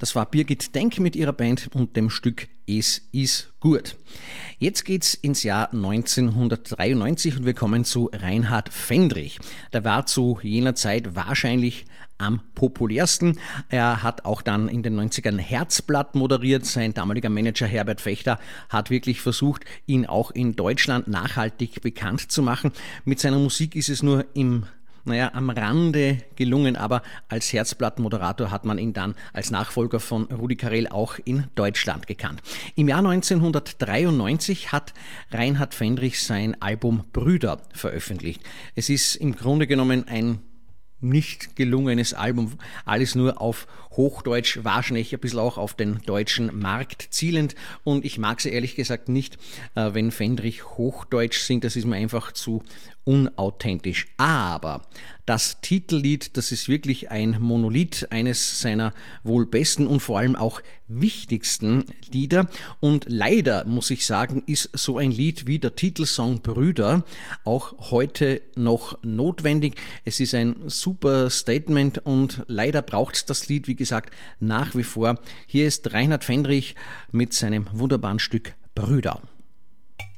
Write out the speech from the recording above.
Das war Birgit Denk mit ihrer Band und dem Stück Es ist gut. Jetzt geht's ins Jahr 1993 und wir kommen zu Reinhard Fendrich. Der war zu jener Zeit wahrscheinlich am populärsten. Er hat auch dann in den 90ern Herzblatt moderiert. Sein damaliger Manager Herbert Fechter hat wirklich versucht, ihn auch in Deutschland nachhaltig bekannt zu machen. Mit seiner Musik ist es nur am Rande gelungen, aber als Herzblatt-Moderator hat man ihn dann als Nachfolger von Rudi Carrell auch in Deutschland gekannt. Im Jahr 1993 hat Reinhard Fendrich sein Album Brüder veröffentlicht. Es ist im Grunde genommen ein nicht gelungenes Album, alles nur auf Hochdeutsch, wahrscheinlich ein bisschen auch auf den deutschen Markt zielend, und ich mag es ehrlich gesagt nicht, wenn Fendrich Hochdeutsch singt, das ist mir einfach zu unauthentisch. Aber das Titellied, das ist wirklich ein Monolith, eines seiner wohl besten und vor allem auch wichtigsten Lieder, und leider muss ich sagen, ist so ein Lied wie der Titelsong Brüder auch heute noch notwendig. Es ist ein super Statement und leider braucht es das Lied, wie gesagt, nach wie vor. Hier ist Reinhard Fendrich mit seinem wunderbaren Stück Brüder.